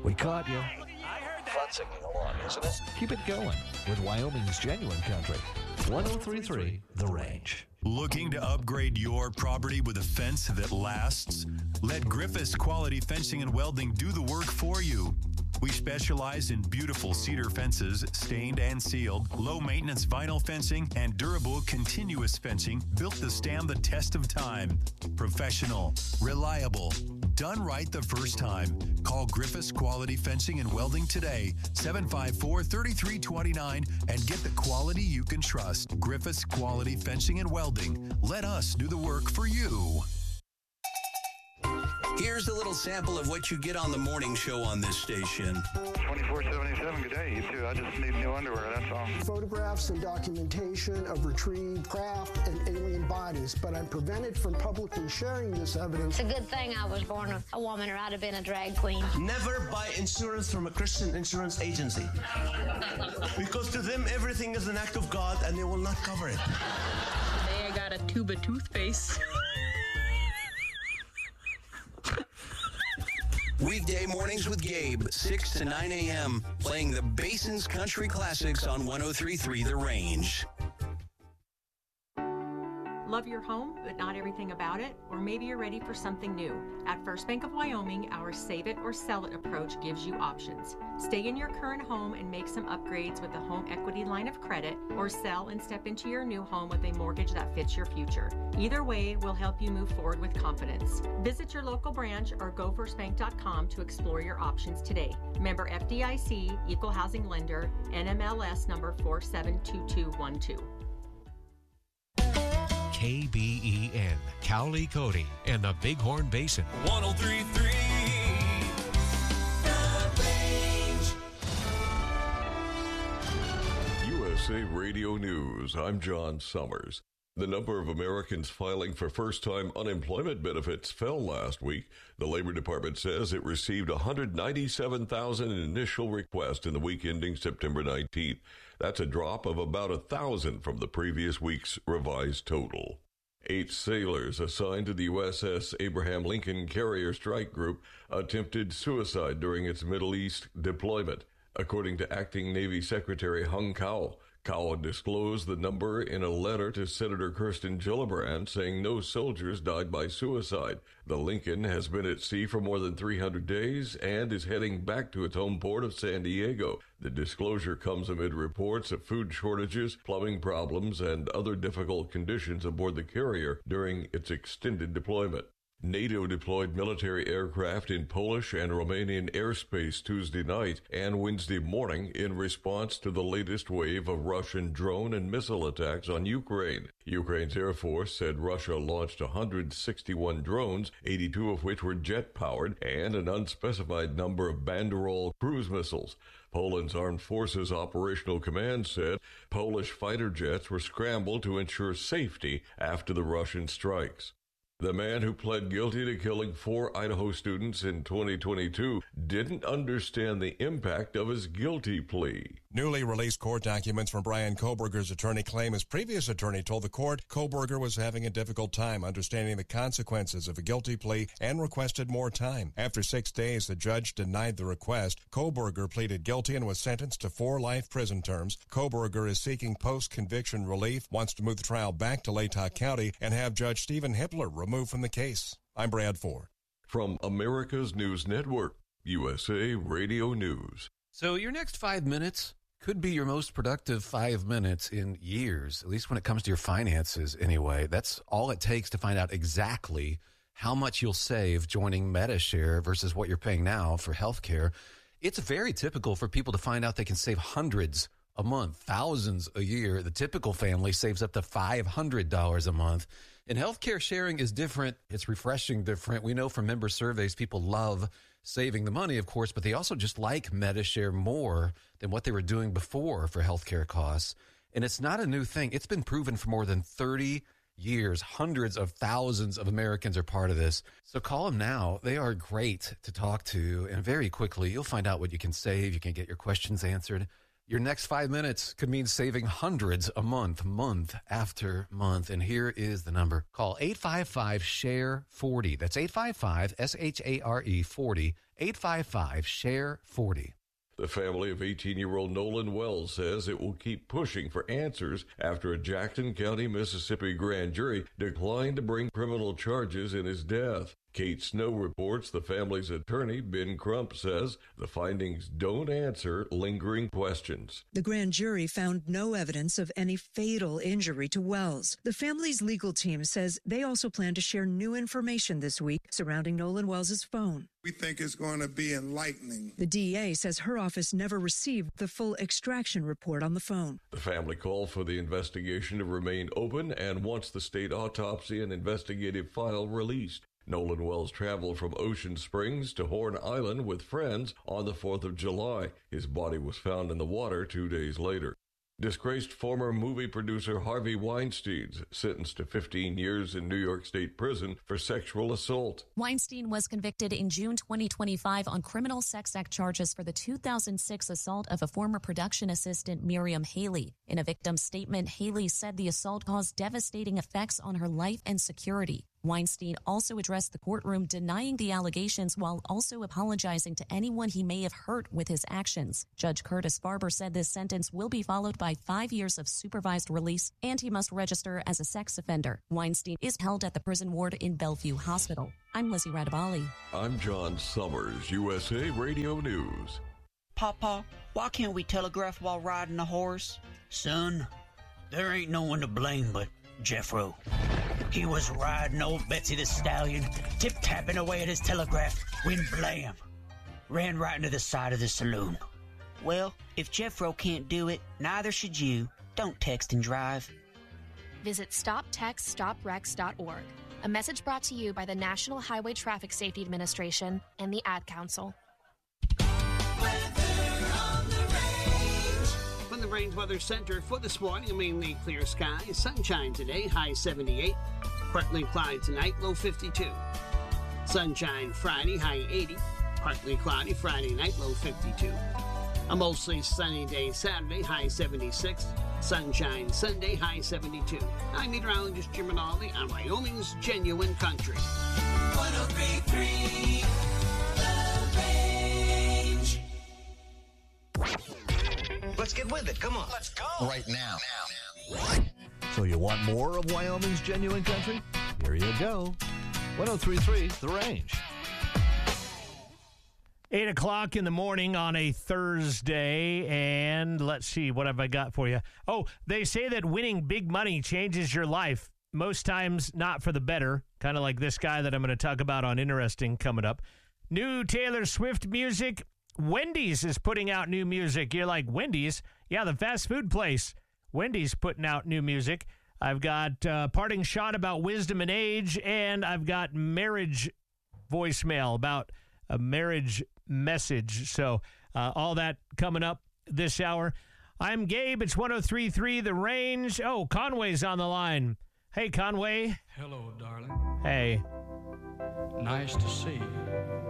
We caught you. I heard that. Fun singing along, isn't it? Keep it going with Wyoming's genuine country. 103.3 The Range. Looking to upgrade your property with a fence that lasts? Let Griffiths Quality Fencing and Welding do the work for you. We specialize in beautiful cedar fences, stained and sealed, low-maintenance vinyl fencing, and durable continuous fencing built to stand the test of time. Professional, reliable, done right the first time. Call Griffiths Quality Fencing and Welding today, 754-3329, and get the quality you can trust. Griffiths Quality Fencing and Welding. Let us do the work for you. Here's a little sample of what you get on the morning show on this station. 2477, good day, you too. I just need new underwear, that's all. Photographs and documentation of retrieved craft and alien bodies, but I'm prevented from publicly sharing this evidence. It's a good thing I was born a woman, or I'd have been a drag queen. Never buy insurance from a Christian insurance agency. Because to them, everything is an act of God and they will not cover it. Today I got a tube of toothpaste. Weekday mornings with Gabe, 6 to 9 a.m., playing the Basin's Country Classics on 103.3 The Range. Love your home, but not everything about it? Or maybe you're ready for something new. At First Bank of Wyoming, our save it or sell it approach gives you options. Stay in your current home and make some upgrades with a home equity line of credit, or sell and step into your new home with a mortgage that fits your future. Either way will help you move forward with confidence. Visit your local branch or gofirstbank.com to explore your options today. Member FDIC, Equal Housing Lender, NMLS number 472212. KBEN, Cowley Cody, and the Bighorn Basin. 1033 The Range. USA Radio News, I'm John Summers. The number of Americans filing for first-time unemployment benefits fell last week. The Labor Department says it received 197,000 initial requests in the week ending September 19th. That's a drop of about 1,000 from the previous week's revised total. 8 sailors assigned to the USS Abraham Lincoln Carrier Strike Group attempted suicide during its Middle East deployment, according to Acting Navy Secretary Hung Cao. Cao disclosed the number in a letter to Senator Kirsten Gillibrand, saying no soldiers died by suicide. The Lincoln has been at sea for more than 300 days and is heading back to its home port of San Diego. The disclosure comes amid reports of food shortages, plumbing problems, and other difficult conditions aboard the carrier during its extended deployment. NATO deployed military aircraft in Polish and Romanian airspace Tuesday night and Wednesday morning in response to the latest wave of Russian drone and missile attacks on Ukraine. Ukraine's Air Force said Russia launched 161 drones, 82 of which were jet-powered, and an unspecified number of Banderol cruise missiles. Poland's Armed Forces Operational Command said Polish fighter jets were scrambled to ensure safety after the Russian strikes. The man who pled guilty to killing 4 Idaho students in 2022 didn't understand the impact of his guilty plea. Newly released court documents from Brian Kohberger's attorney claim his previous attorney told the court Kohberger was having a difficult time understanding the consequences of a guilty plea and requested more time. After 6 days, the judge denied the request. Kohberger pleaded guilty and was sentenced to 4 life prison terms. Kohberger is seeking post-conviction relief, wants to move the trial back to Latah County, and have Judge Stephen Hippler removed from the case. I'm Brad Ford. From America's News Network, USA Radio News. So your next 5 minutes could be your most productive 5 minutes in years, at least when it comes to your finances anyway. That's all it takes to find out exactly how much you'll save joining Medi-Share versus what you're paying now for health care. It's very typical for people to find out they can save hundreds a month, thousands a year. The typical family saves up to $500 a month. And healthcare sharing is different. It's refreshing different. We know from member surveys, people love saving the money, of course, but they also just like Medi-Share more than what they were doing before for healthcare costs. And it's not a new thing. It's been proven for more than 30 years. Hundreds of thousands of Americans are part of this. So call them now. They are great to talk to. And very quickly, you'll find out what you can save. You can get your questions answered. Your next 5 minutes could mean saving hundreds a month, month after month. And here is the number. Call 855-SHARE-40. That's 855-SHARE-40. 855-SHARE-40. The family of 18-year-old Nolan Wells says it will keep pushing for answers after a Jackson County, Mississippi grand jury declined to bring criminal charges in his death. Kate Snow reports the family's attorney, Ben Crump, says the findings don't answer lingering questions. The grand jury found no evidence of any fatal injury to Wells. The family's legal team says they also plan to share new information this week surrounding Nolan Wells' phone. We think it's going to be enlightening. The DA says her office never received the full extraction report on the phone. The family called for the investigation to remain open and wants the state autopsy and investigative file released. Nolan Wells traveled from Ocean Springs to Horn Island with friends on the 4th of July. His body was found in the water 2 days later. Disgraced former movie producer Harvey Weinstein sentenced to 15 years in New York State prison for sexual assault. Weinstein was convicted in June 2025 on criminal sex act charges for the 2006 assault of a former production assistant, Miriam Haley. In a victim's statement, Haley said the assault caused devastating effects on her life and security. Weinstein also addressed the courtroom denying the allegations while also apologizing to anyone he may have hurt with his actions. Judge Curtis Farber said this sentence will be followed by 5 years of supervised release and he must register as a sex offender. Weinstein is held at the prison ward in Bellevue Hospital. I'm Lizzie Radabali. I'm John Summers, USA Radio News. Papa, why can't we telegraph while riding a horse? Son, there ain't no one to blame but Jeffro. He was riding old Betsy the Stallion, tip-tapping away at his telegraph, when blam, ran right into the side of the saloon. Well, if Jeffro can't do it, neither should you. Don't text and drive. Visit StopTextStopWrecks.org. A message brought to you by the National Highway Traffic Safety Administration and the Ad Council. From the Range Weather Center for this morning, mainly clear skies, sunshine today, high 78. Partly cloudy tonight, low 52. Sunshine Friday, high 80. Partly cloudy Friday night, low 52. A mostly sunny day Saturday, high 76. Sunshine Sunday, high 72. I'm meteorologist Jim Rinaldi on Wyoming's Genuine Country. 103.3 The Range. Let's get with it. Come on. Let's go. Right now. So you want more of Wyoming's Genuine Country? Here you go. 103.3 The Range. 8 o'clock in the morning on a Thursday, and let's see, what have I got for you? Oh, they say that winning big money changes your life. Most times not for the better, kind of like this guy that I'm going to talk about on Interesting coming up. New Taylor Swift music. Wendy's is putting out new music. You're like, Wendy's? Yeah, the fast food place. Wendy's putting out new music. I've got parting shot about wisdom and age, and I've got marriage voicemail about a marriage message. So all that coming up this hour. I'm Gabe. It's 103.3 The Range. Oh, Conway's on the line. Hey, Conway. Hello, darling. Hey. Nice to see you.